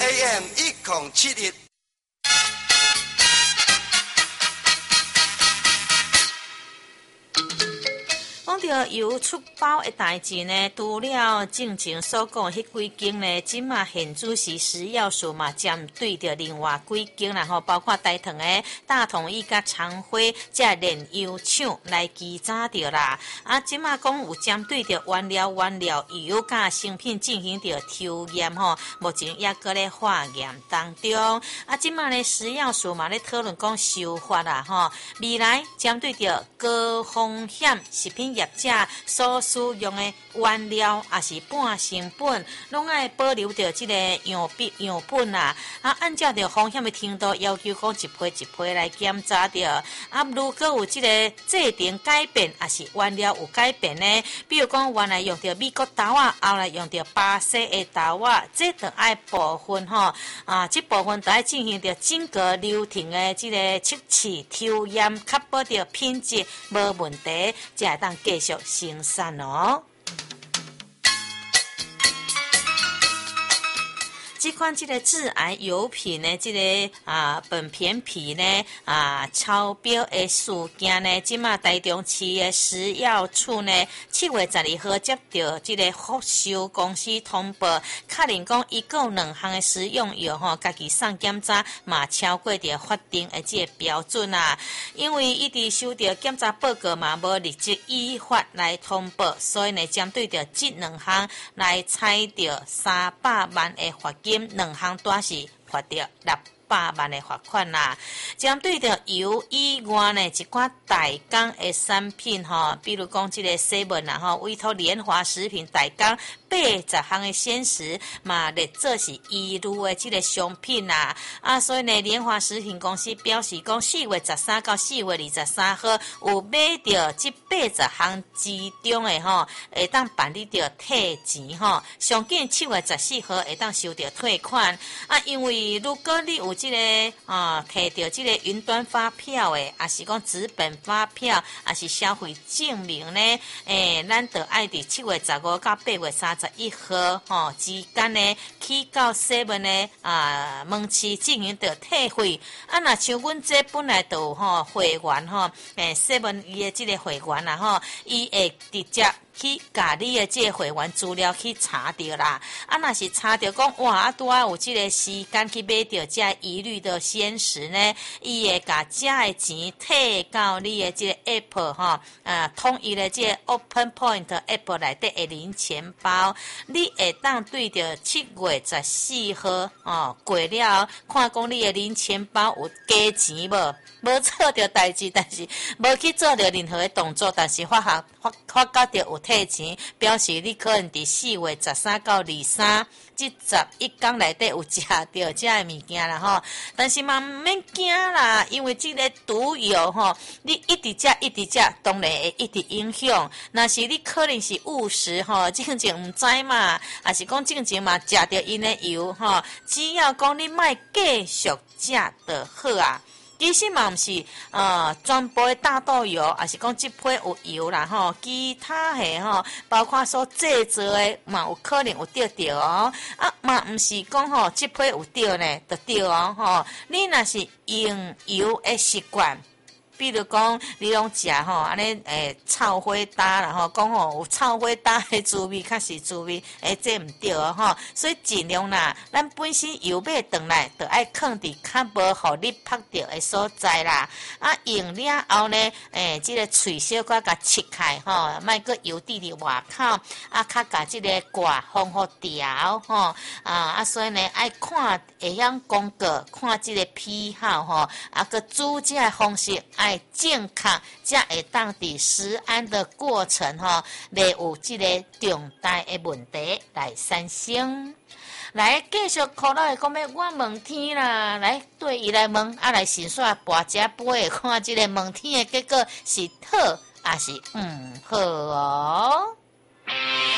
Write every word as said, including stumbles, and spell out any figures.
A M 一零七一。 讲到油出包的代志呢，除了正前所讲迄几间呢，即马现主是食药署嘛，针对着另外几间啦吼，包括大同的大同伊甲长辉这炼油厂来稽查着啦。啊，即马讲有针对着原料、原料油甲成品进行着抽验吼，目前也搁咧化验当中。啊，即马呢食药署嘛咧讨论讲修法啦吼，未来针对着高风险食品业者所使用的原料也是半成本，拢爱保留着这个样品样本啦。啊，按照着风险的程度要求，讲一批一批来检查着。啊，如果有这个制定改变，也是原料有改变呢？比如讲，原来用着美国豆啊，后来用着巴西的豆啊，这都爱部分吼啊，这部分都爱进行着整个流程的这个测试抽验，确保着品质无问题，才会当继续生产哦。这款这个致癌油品呢，这个啊苯片皮呢啊超标的事件呢，即马台中市的食药处呢，七月十二号接到这个福寿公司通报，确认讲伊有两项的食用药吼，家己送检查嘛超过着法定的这个标准啊。因为伊伫收到检查报告嘛，无立即依法来通报，所以呢，针对着这两项来采着三百万的罚金。两项都是罚着六百万的罚款啦。针对着油以外呢，一寡代工的产品吼，比如讲这个西门啦吼，委托联华食品代工八十项的鲜食嘛，列做是遗漏的这个商品啦。啊，所以呢，联华食品公司表示讲，四月十三到四月二十三号有买着这八十项之中的吼，会当办理着退钱吼，上紧七月十四号会当收到退款。啊，因为如果你有这个啊，摕到这个云端发票的，也是讲纸本发票，也是消费证明呢，诶，咱就爱伫七月十五到八月三十一号吼之间呢，去到 seven 呢啊门市进行着退费。啊，若像阮这本来就有吼会员吼，诶 seven 伊的这个会员啦吼，伊会直接去甲你的这个会员资料去查着啦。啊，若是查着讲哇，啊拄啊有这个时间去买着这一律的鲜食呢，伊会甲这的钱退到你的这个 App 吼，啊，统一的这个 Open Point App 内底的零钱包，你会当对着七月十四号哦过了，看讲你的零钱包有加钱无？无做着代志，但是无去做着任何的动作，但是发发发发觉着有退钱，表示你可能伫四月十三到二三这十一天内底有食着这个物件啦吼。但是嘛毋免惊啦，因为这个毒药吼，你一直食一直食，当然会一直影响。若是你可能是误食吼，正前毋知嘛，还是讲正前嘛食着因的油吼，只要讲你莫继续食就好啊。其实嘛毋是，呃，全部的大豆油，也是讲这批有油啦吼，其他的吼，包括所制作的嘛，有可能有得着哦。啊，嘛毋是讲吼，这批有得呢，就得哦吼。你若是用油的习惯。比如讲，你拢食吼，安尼诶臭火搭啦吼，讲吼有臭火搭的滋味，较是滋味，诶，这毋对哦吼。所以尽量啦，咱本身油买转来，就爱放伫较无互你拍着的所在啦。啊，用了后呢，诶，即、这个喙小可甲切开吼，莫搁油滴伫外口，啊，较甲即个挂风互调吼，啊啊，所以呢，爱看会晓广告，看即个批号吼，啊，搁煮食的方式爱。正确，才会当伫食安的过程吼，袂有即个重大的问题来产生。来继续考到讲要我问天啦，来对伊来问，啊来先煞跋只杯看即个问天的结果是好还是毋好哦。